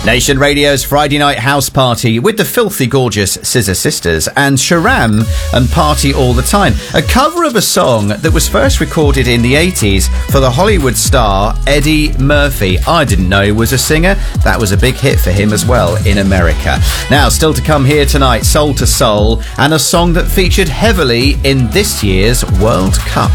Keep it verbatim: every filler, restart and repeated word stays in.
Nation Radio's Friday Night House Party with the filthy gorgeous Scissor Sisters and Sharam and Party All the Time, a cover of a song that was first recorded in the eighties for the Hollywood star Eddie Murphy. I didn't know he was a singer. That was a big hit for him as well in America. Now, still to come here tonight, Soul to Soul, and a song that featured heavily in this year's World Cup.